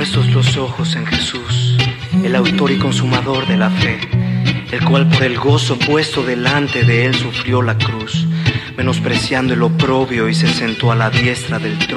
Puestos los ojos en Jesús, el autor y consumador de la fe, el cual por el gozo puesto delante de él sufrió la cruz, menospreciando el oprobio y se sentó a la diestra del trono.